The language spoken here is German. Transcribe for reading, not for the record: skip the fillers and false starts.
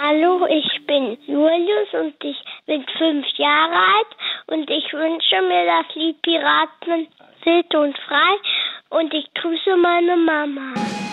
Hallo, ich bin Julius und ich bin 5 Jahre alt und ich wünsche mir das Lied Piraten wild und frei und ich grüße meine Mama.